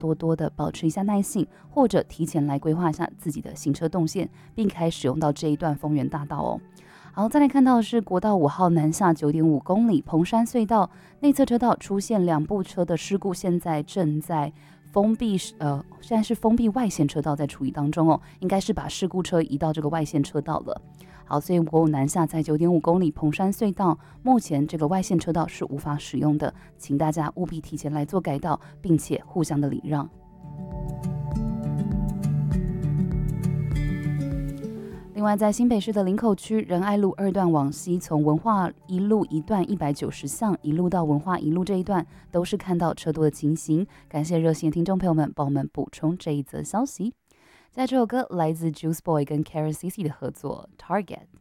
多多的保持一下耐性，或者提前来规划一下自己的行车动线，并可以使用到这一段丰原大道哦。好，再来看到的是国道5号南下9.5公里蓬山隧道内侧车道出现2部车的事故，现在正在封闭，现在是封闭外线车道在处理当中哦，应该是把事故车移到这个外线车道了。好，所以国5南下在9.5公里蓬山隧道，目前这个外线车道是无法使用的，请大家务必提前来做改道，并且互相的礼让。另外，在新北市的林口区仁爱路2段往西，从文化一路一段190巷一路到文化一路这一段，都是看到车多的情形。感谢热心的听众朋友们帮我们补充这一则消息。在这首歌来自 Juice Boy 跟 Karen CC 的合作 Target。